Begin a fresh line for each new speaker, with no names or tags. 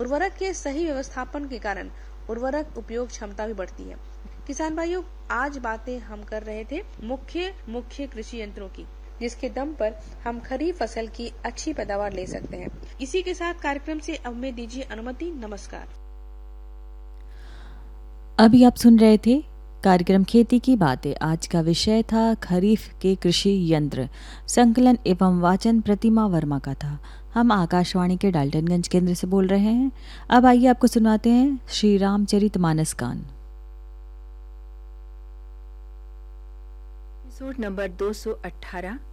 उर्वरक के सही व्यवस्थापन के कारण उर्वरक उपयोग क्षमता भी बढ़ती है। किसान भाइयों, आज बातें हम कर रहे थे मुख्य कृषि यंत्रों की, जिसके दम पर हम खरीफ फसल की अच्छी पैदावार ले सकते हैं। इसी के साथ कार्यक्रम से अब में दीजिए अनुमति। नमस्कार।
अभी आप सुन रहे थे कार्यक्रम खेती की बातें। आज का विषय था खरीफ के कृषि यंत्र। संकलन एवं वाचन प्रतिमा वर्मा का था। हम आकाशवाणी के डाल्टनगंज केंद्र से बोल रहे हैं। अब आइए आपको सुनाते हैं श्री रामचरितमानस गान।
Episode number 218